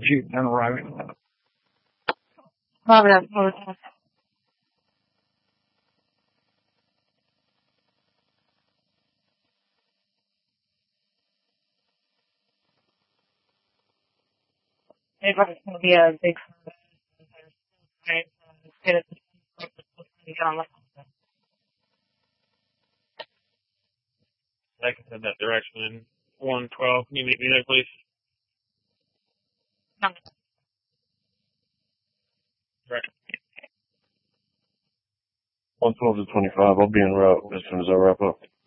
you and arriving. It's going to be a big I can send that direction in 112. Can you meet me there, please? Right. 112 to 25. I'll be en route as soon as I wrap up.